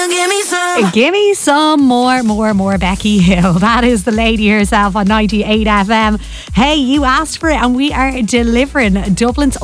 Give me some more Becky Hill. That is the lady herself on 98 FM. Hey, you asked for it and we are delivering. Dublin's